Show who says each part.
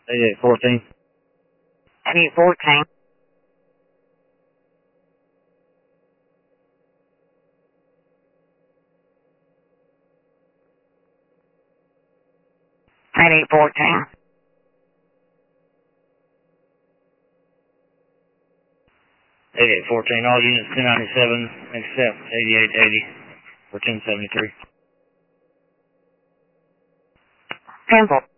Speaker 1: 8814.
Speaker 2: 8814. 8814.
Speaker 1: 8814, all units 297, except 8880 for 1073.
Speaker 2: Cancel.